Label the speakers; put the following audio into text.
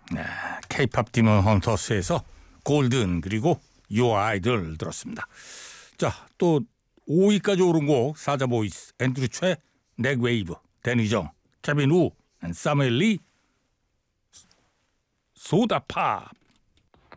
Speaker 1: K-팝 디먼 헌터스에서 골든 그리고 Your Idol 들었습니다. 자, 또 5위까지 오른 곡 사자 보이스, 앤드류 최, 넥 웨이브, 데니정, 케빈 우, 사무엘 리, 소다팝.